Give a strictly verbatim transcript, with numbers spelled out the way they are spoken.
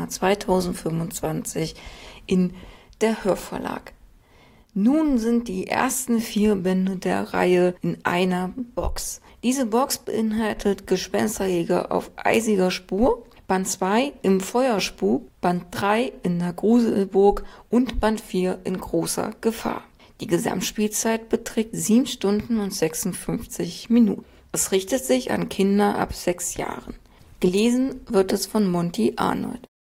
Sommer zweitausendfünfundzwanzig in der Hörverlag. Nun sind die ersten vier Bände der Reihe in einer Box. Diese Box beinhaltet Gespensterjäger auf eisiger Spur, Band zwei im Feuerspuk, Band drei in der Gruselburg und Band vier in großer Gefahr. Die Gesamtspielzeit beträgt sieben Stunden und sechsundfünfzig Minuten. Es richtet sich an Kinder ab sechs Jahren. Gelesen wird es von Monty Arnold.